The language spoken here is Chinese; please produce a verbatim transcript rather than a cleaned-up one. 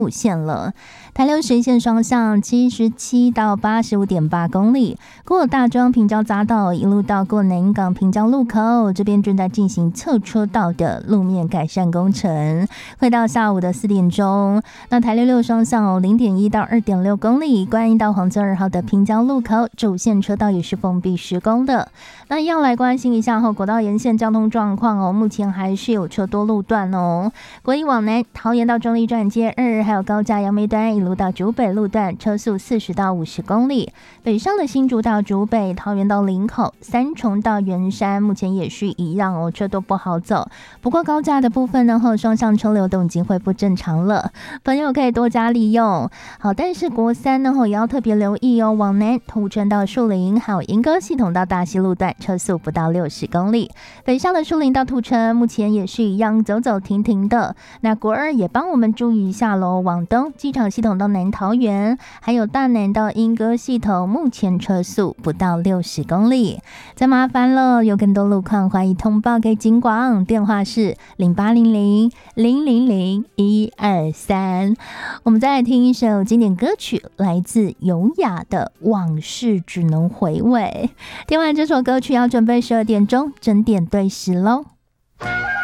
五线了。台六十一线双向七十七到八十五点八公里，过大庄平交匝道一路到过南港平交路口，这边正在进行侧车道的路面改善工程，会到下午的四点钟。那台六六双向哦，零点一到二点六公里，观音到黄村二号的平交路口主线车道也是封闭施工的。那要来关心一下后国道沿线交通状况哦，目前还是有车多路段哦。国一往南，桃园到中立转接二，还有高架杨梅端一路到竹北路段，车速四十到五十公里。北上的新竹到竹北，桃园到林口，三重到圆山，目前也是一样哦，车都不好走。不过高架的部分呢，后双向车流都已经恢复正常了，朋友可以多加利用。好，但是国三呢，也要特别留意哦，往南土城到树林，还有莺歌系统到大溪路段，车速不到六十公里。北上的树林到土城，目前也是一样走走停停的。那国二也帮我们注意一下喽，往东机场系统到南桃园，还有大南到莺歌系统，目前车速不到六十公里。再麻烦了，有更多路况欢迎通报给警广，电话是零八零零零零零一二三。我们再来听一首经典歌曲，来自优雅的《往事只能回味》。听完这首歌曲，要准备十二点钟整点对时喽。